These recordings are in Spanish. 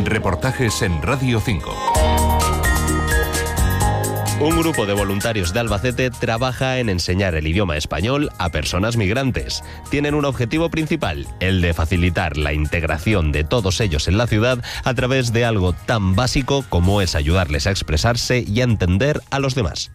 Reportajes en Radio 5. Un grupo de voluntarios de Albacete trabaja en enseñar el idioma español a personas migrantes. Tienen un objetivo principal, el de facilitar la integración de todos ellos en la ciudad a través de algo tan básico como es ayudarles a expresarse y a entender a los demás.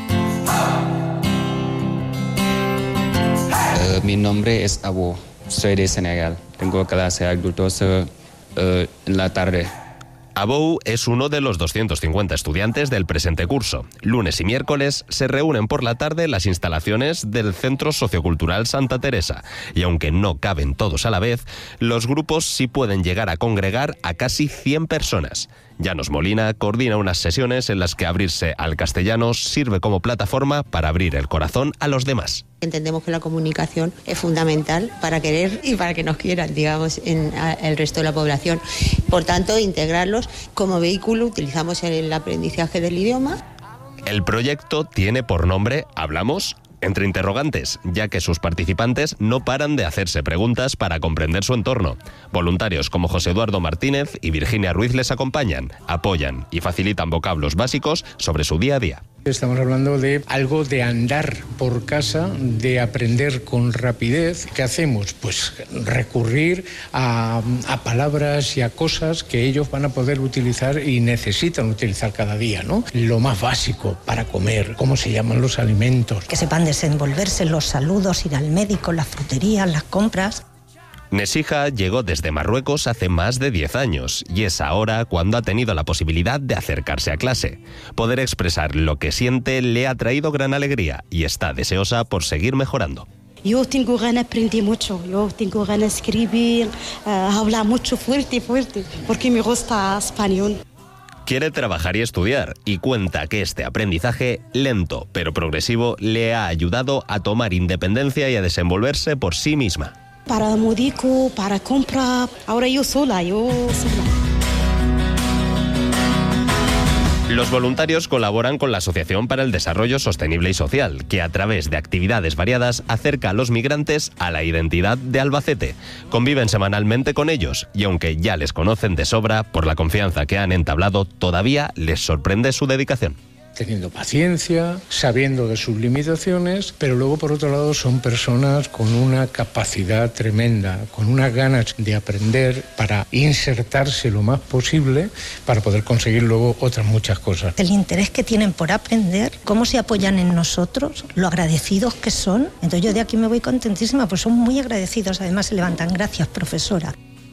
Mi nombre es Abo, soy de Senegal. Tengo clase adultos en la tarde. Abou es uno de los 250 estudiantes del presente curso. Lunes y miércoles se reúnen por la tarde en las instalaciones del Centro Sociocultural Santa Teresa. Y aunque no caben todos a la vez, los grupos sí pueden llegar a congregar a casi 100 personas. Llanos Molina coordina unas sesiones en las que abrirse al castellano sirve como plataforma para abrir el corazón a los demás. Entendemos que la comunicación es fundamental para querer y para que nos quieran, digamos, en el resto de la población. Por tanto, integrarlos como vehículo, utilizamos el aprendizaje del idioma. El proyecto tiene por nombre Hablamos entre interrogantes, ya que sus participantes no paran de hacerse preguntas para comprender su entorno. Voluntarios como José Eduardo Martínez y Virginia Ruiz les acompañan, apoyan y facilitan vocablos básicos sobre su día a día. Estamos hablando de algo de andar por casa, de aprender con rapidez. ¿Qué hacemos? Pues recurrir a palabras y a cosas que ellos van a poder utilizar y necesitan utilizar cada día, ¿no? Lo más básico para comer, cómo se llaman los alimentos. Que sepan desenvolverse, los saludos, ir al médico, la frutería, las compras. Nesija llegó desde Marruecos hace más de 10 años y es ahora cuando ha tenido la posibilidad de acercarse a clase. Poder expresar lo que siente le ha traído gran alegría y está deseosa por seguir mejorando. Yo tengo ganas de aprender mucho, yo tengo ganas de escribir, hablar mucho fuerte, porque me gusta español. Quiere trabajar y estudiar y cuenta que este aprendizaje, lento pero progresivo, le ha ayudado a tomar independencia y a desenvolverse por sí misma. Para el médico, para comprar, ahora yo sola. Los voluntarios colaboran con la Asociación para el Desarrollo Sostenible y Social, que a través de actividades variadas acerca a los migrantes a la identidad de Albacete. Conviven semanalmente con ellos y aunque ya les conocen de sobra, por la confianza que han entablado, todavía les sorprende su dedicación. Teniendo paciencia, sabiendo de sus limitaciones, pero luego por otro lado son personas con una capacidad tremenda, con unas ganas de aprender para insertarse lo más posible para poder conseguir luego otras muchas cosas. El interés que tienen por aprender, cómo se apoyan en nosotros, lo agradecidos que son. Entonces yo de aquí me voy contentísima, pues son muy agradecidos, además se levantan. Gracias, profesora.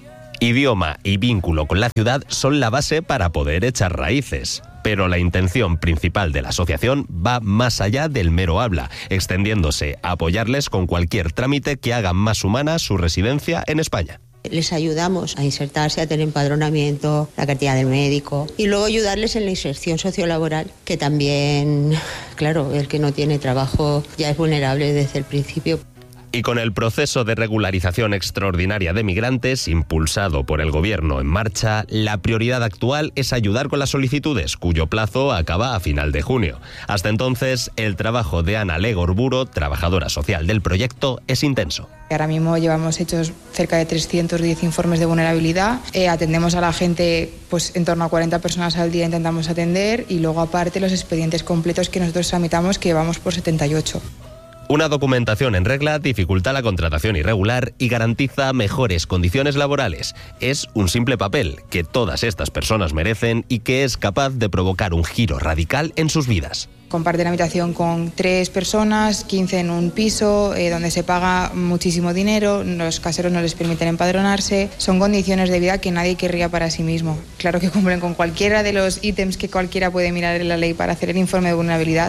Idioma y vínculo con la ciudad son la base para poder echar raíces. Pero la intención principal de la asociación va más allá del mero habla, extendiéndose a apoyarles con cualquier trámite que haga más humana su residencia en España. Les ayudamos a insertarse, a tener empadronamiento, la cartilla del médico y luego ayudarles en la inserción sociolaboral, que también, claro, el que no tiene trabajo ya es vulnerable desde el principio. Y con el proceso de regularización extraordinaria de migrantes, impulsado por el Gobierno en marcha, la prioridad actual es ayudar con las solicitudes, cuyo plazo acaba a final de junio. Hasta entonces, el trabajo de Ana Legorburo, trabajadora social del proyecto, es intenso. Ahora mismo llevamos hechos cerca de 310 informes de vulnerabilidad. Atendemos a la gente, pues en torno a 40 personas al día intentamos atender y luego aparte los expedientes completos que nosotros tramitamos, que llevamos por 78. Una documentación en regla dificulta la contratación irregular y garantiza mejores condiciones laborales. Es un simple papel que todas estas personas merecen y que es capaz de provocar un giro radical en sus vidas. Comparten habitación con 3 personas, 15 en un piso, donde se paga muchísimo dinero, los caseros no les permiten empadronarse. Son condiciones de vida que nadie querría para sí mismo. Claro que cumplen con cualquiera de los ítems que cualquiera puede mirar en la ley para hacer el informe de vulnerabilidad.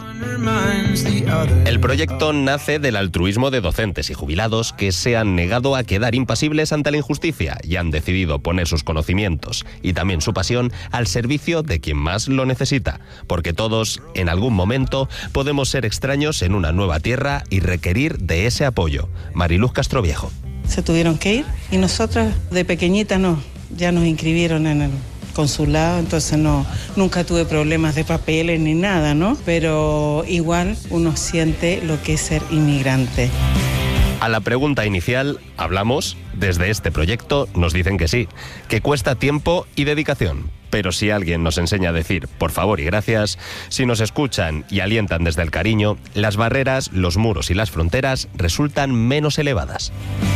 El proyecto nace del altruismo de docentes y jubilados que se han negado a quedar impasibles ante la injusticia y han decidido poner sus conocimientos y también su pasión al servicio de quien más lo necesita, porque todos, en algún momento, podemos ser extraños en una nueva tierra y requerir de ese apoyo. Mariluz Castroviejo. Se tuvieron que ir y nosotras de pequeñita ya nos inscribieron en el consulado, entonces nunca tuve problemas de papeles ni nada, ¿no? Pero igual uno siente lo que es ser inmigrante. A la pregunta inicial, ¿hablamos? Desde este proyecto nos dicen que sí, que cuesta tiempo y dedicación. Pero si alguien nos enseña a decir por favor y gracias, si nos escuchan y alientan desde el cariño, las barreras, los muros y las fronteras resultan menos elevadas.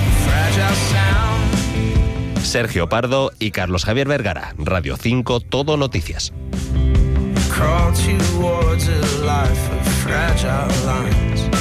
Sergio Pardo y Carlos Javier Vergara, Radio 5, Todo Noticias. Crawl towards a life of fragile lines.